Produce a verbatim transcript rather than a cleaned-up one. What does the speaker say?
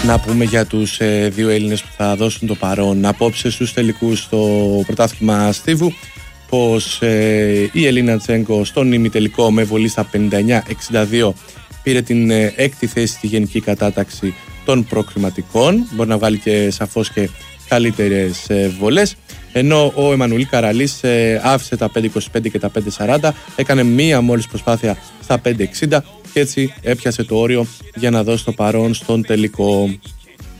Να πούμε για τους ε, δύο Έλληνες που θα δώσουν το παρόν απόψε στους τελικούς στο πρωτάθλημα στίβου, πως ε, η Ελίνα Τσέγκο στον ημιτελικό με βολή στα πενήντα εννιά εξήντα δύο πήρε την ε, έκτη θέση στη γενική κατάταξη των προκριματικών. Μπορεί να βγάλει και σαφώς και καλύτερες ε, βολές. Ενώ ο Εμμανουήλ Καραλής ε, άφησε τα πέντε είκοσι πέντε και τα πέντε σαράντα, έκανε μία μόλις προσπάθεια στα πέντε εξήντα και έτσι έπιασε το όριο για να δώσει το παρόν στον τελικό.